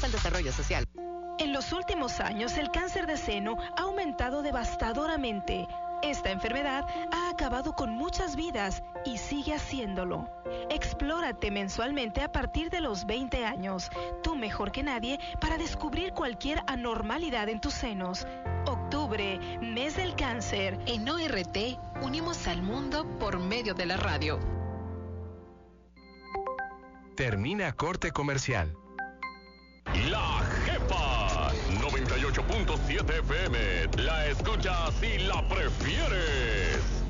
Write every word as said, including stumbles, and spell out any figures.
ajenos al desarrollo social. En los últimos años, el cáncer de seno ha aumentado devastadoramente. Esta enfermedad ha acabado con muchas vidas y sigue haciéndolo. Explórate mensualmente a partir de los veinte años. Tú mejor que nadie para descubrir cualquier anormalidad en tus senos. Octubre, mes del cáncer. En O R T, unimos al mundo por medio de la radio. Termina corte comercial. La Jefa noventa y ocho punto siete F M. La escuchas y la prefieres.